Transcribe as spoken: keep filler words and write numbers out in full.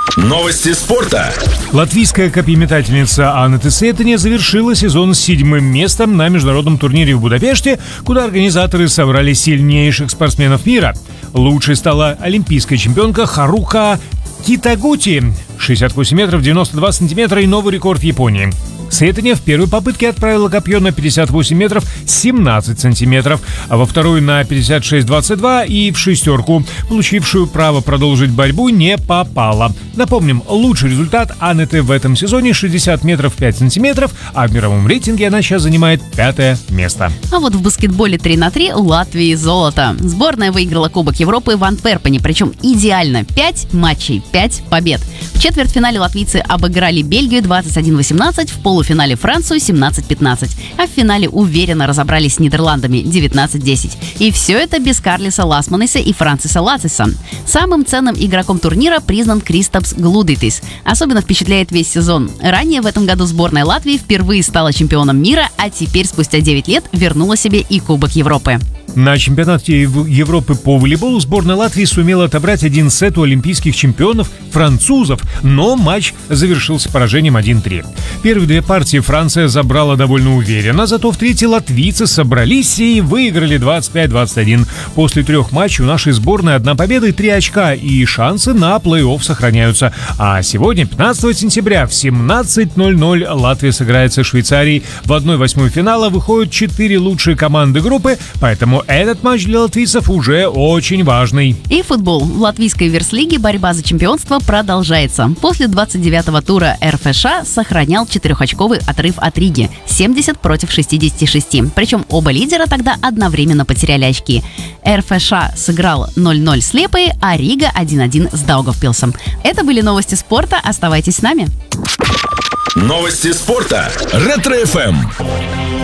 Новости спорта. Латвийская копьеметательница Анетте Сетене завершила сезон с седьмым местом на международном турнире в Будапеште, куда организаторы собрали сильнейших спортсменов мира. Лучшей стала олимпийская чемпионка Харука Китагути. шестьдесят восемь метров девяносто два сантиметра и новый рекорд Японии. Сетене в первой попытке отправила копье на пятьдесят восемь метров семнадцать сантиметров, а во вторую на пятьдесят шесть двадцать два и в шестерку, получившую право продолжить борьбу, не попала. Напомним, лучший результат Анетте в этом сезоне шестьдесят метров пять сантиметров, а в мировом рейтинге она сейчас занимает пятое место. А вот в баскетболе три на три у Латвии золото. Сборная выиграла Кубок Европы в Антверпене, причем идеально. пять матчей, пять побед. В четвертьфинале латвийцы обыграли Бельгию двадцать один восемнадцать, в полуфинале Францию семнадцать пятнадцать, а в финале уверенно разобрались с Нидерландами девятнадцать десять. И все это без Карлиса Ласманиса и Франциса Лациса. Самым ценным игроком турнира признан Кристапс Глудитис. Особенно впечатляет весь сезон. Ранее в этом году сборная Латвии впервые стала чемпионом мира, а теперь спустя девять лет вернула себе и Кубок Европы. На чемпионате Европы по волейболу сборная Латвии сумела отобрать один сет у олимпийских чемпионов французов, но матч завершился поражением один три. Первые две партии Франция забрала довольно уверенно, зато в третьей латвийцы собрались и выиграли двадцать пять двадцать один. После трех матчей у нашей сборной одна победа и три очка, и шансы на плей-офф сохраняются. А сегодня, пятнадцатого сентября в семнадцать ноль ноль, Латвия сыграет со Швейцарией. В одна восьмая финала выходят четыре лучшие команды группы, поэтому этот матч для латвийцев уже очень важный. И футбол. В латвийской верс-лиге борьба за чемпионство продолжается. После двадцать девятого тура эр эф ша сохранял четырехочковый отрыв от Риги – семьдесят против шестидесяти шести. Причем оба лидера тогда одновременно потеряли очки. эр эф ша сыграл ноль ноль с Лепой, а Рига один один с Даугавпилсом. Это были новости спорта. Оставайтесь с нами. Новости спорта. Ретро-эф эм.